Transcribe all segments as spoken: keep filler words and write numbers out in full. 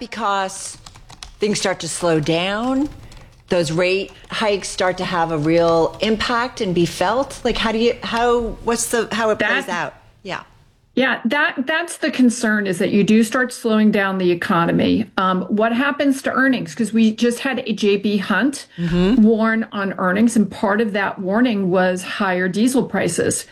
because things start to slow down? Those rate hikes start to have a real impact and be felt? Like, how do you, how, what's the, how it that, plays out? Yeah. Yeah, that that's the concern, is that you do start slowing down the economy. Um, what happens to earnings? Because we just had a J B. Hunt mm-hmm. warn on earnings, and part of that warning was higher diesel prices.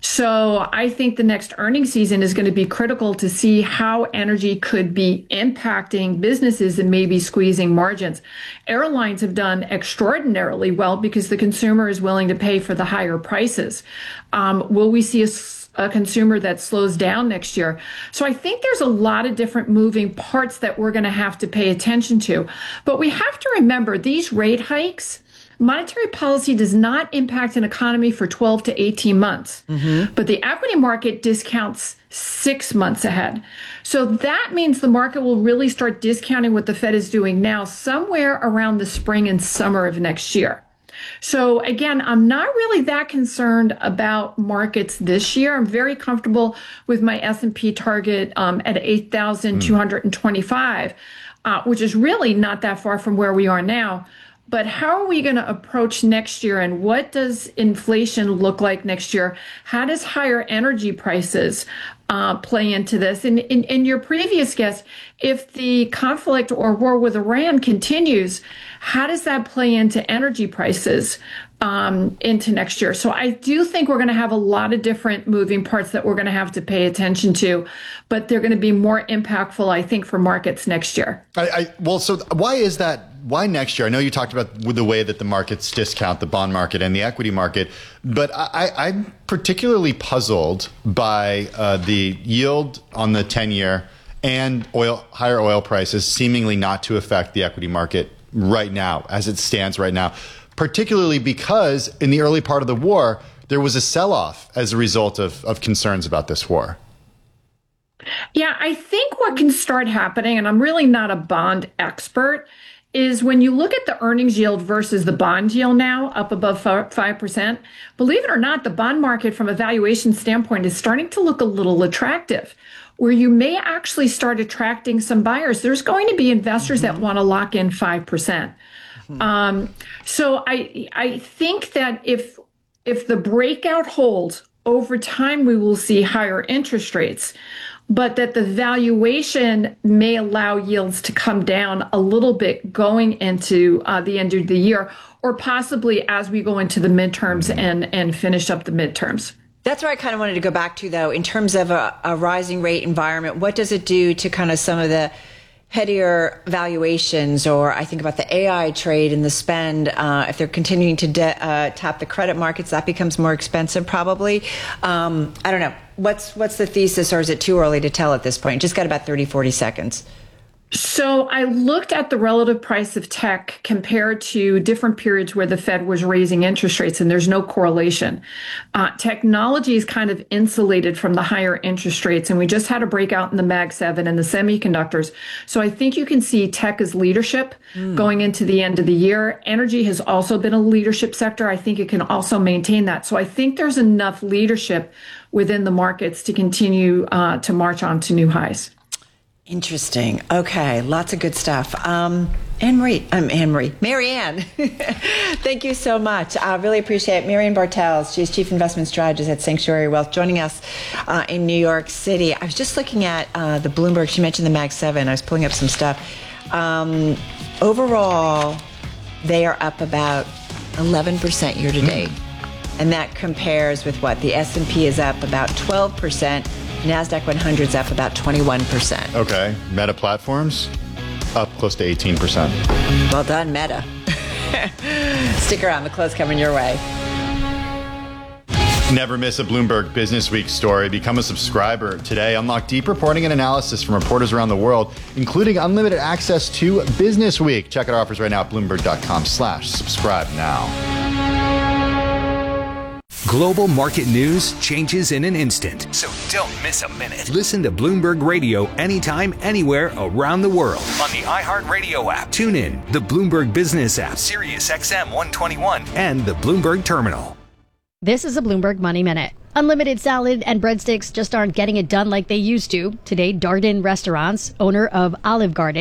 So I think the next earnings season is going to be critical to see how energy could be impacting businesses and maybe squeezing margins. Airlines have done extraordinarily well because the consumer is willing to pay for the higher prices. Um, will we see a a consumer that slows down next year? So I think there's a lot of different moving parts that we're going to have to pay attention to. But we have to remember, these rate hikes, monetary policy does not impact an economy for twelve to eighteen months. Mm-hmm. But the equity market discounts six months ahead. So that means the market will really start discounting what the Fed is doing now somewhere around the spring and summer of next year. So again, I'm not really that concerned about markets this year. I'm very comfortable with my S and P target um, at eight thousand two hundred twenty-five, uh, which is really not that far from where we are now. But how are we going to approach next year, and what does inflation look like next year? How does higher energy prices uh, play into this? And in, in your previous guess, if the conflict or war with Iran continues, how does that play into energy prices um, into next year? So I do think we're going to have a lot of different moving parts that we're going to have to pay attention to, but they're going to be more impactful, I think, for markets next year. I, I, well, so why is that? Why next year? I know you talked about with the way that the markets discount the bond market and the equity market, but I, I'm particularly puzzled by uh, the yield on the ten-year and oil, higher oil prices seemingly not to affect the equity market right now, as it stands right now, particularly because in the early part of the war, there was a sell-off as a result of, of concerns about this war. Yeah, I think what can start happening, and I'm really not a bond expert, is when you look at the earnings yield versus the bond yield now up above five percent, believe it or not, the bond market from a valuation standpoint is starting to look a little attractive, where you may actually start attracting some buyers. There's going to be investors mm-hmm. that want to lock in five percent. Mm-hmm. Um, so I I think that if if the breakout holds, over time we will see higher interest rates, but that the valuation may allow yields to come down a little bit going into uh, the end of the year, or possibly as we go into the midterms and, and finish up the midterms. That's where I kind of wanted to go back to, though, in terms of a, a rising rate environment. What does it do to kind of some of the headier valuations, or I think about the A I trade and the spend? Uh, if they're continuing to de- uh, tap the credit markets, that becomes more expensive probably. Um, I don't know. What's what's the thesis, or is it too early to tell at this point? Just got about thirty, forty seconds. So I looked at the relative price of tech compared to different periods where the Fed was raising interest rates, and there's no correlation. Uh, technology is kind of insulated from the higher interest rates, and we just had a breakout in the Mag seven and the semiconductors. So I think you can see tech as leadership mm. going into the end of the year. Energy has also been a leadership sector. I think it can also maintain that. So I think there's enough leadership within the markets to continue uh, to march on to new highs. Interesting. Okay. Lots of good stuff. Um, Anne-Marie, I'm Anne-Marie, Marianne, thank you so much. I really appreciate it. Marianne Bartels, she's Chief Investment Strategist at Sanctuary Wealth, joining us uh, in New York City. I was just looking at uh, the Bloomberg. She mentioned the Mag seven. I was pulling up some stuff. Um, overall, they are up about eleven percent year to date. Mm. And that compares with what? The S and P is up about twelve percent. NASDAQ one hundred is up about twenty-one percent. Okay. Meta Platforms up close to eighteen percent. Well done, Meta. Stick around. The close coming your way. Never miss a Bloomberg Business Week story. Become a subscriber today. Unlock deep reporting and analysis from reporters around the world, including unlimited access to Business Week. Check out our offers right now at Bloomberg.com slash subscribe now. Global market news changes in an instant, so don't miss a minute. Listen to Bloomberg Radio anytime, anywhere around the world on the iHeartRadio app. Tune in, the Bloomberg Business app, Sirius X M one twenty-one, and the Bloomberg Terminal. This is a Bloomberg Money Minute. Unlimited salad and breadsticks just aren't getting it done like they used to. Today, Darden Restaurants, owner of Olive Garden,